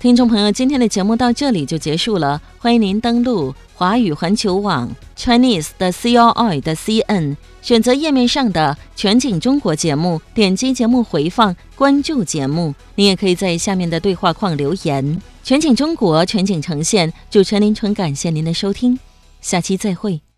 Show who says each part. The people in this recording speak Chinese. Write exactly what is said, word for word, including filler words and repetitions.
Speaker 1: 听众朋友，今天的节目到这里就结束了，欢迎您登录华语环球网 Chinese 的 C R I 的 C N， 选择页面上的全景中国节目，点击节目回放，关注节目。您也可以在下面的对话框留言。全景中国，全景呈现，主持人林纯感谢您的收听，下期再会。